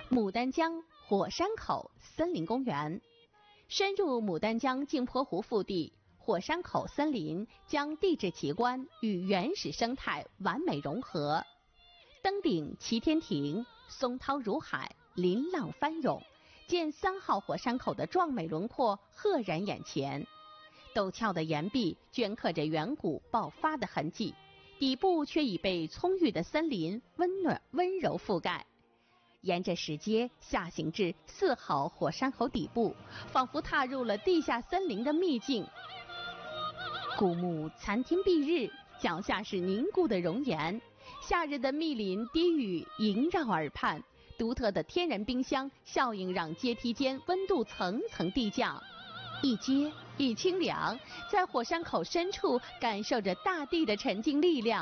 牡丹江火山口森林公园。深入牡丹江镜泊湖腹地，火山口森林将地质奇观与原始生态完美融合。登顶齐天亭，松涛如海，林浪翻涌，见3号火山口的壮美轮廓赫然眼前。陡峭的岩壁镌刻着远古爆发的痕迹，底部却已被葱郁的森林温柔覆盖。沿着石阶下行至4号火山口底部，仿佛踏入了地下森林的秘境。古木参天蔽日，脚下是凝固的熔岩，夏日的密林低语萦绕耳畔，独特的天然冰箱效应让阶梯间温度层层递降，一阶一清凉，在火山口深处感受着大地的沉静力量。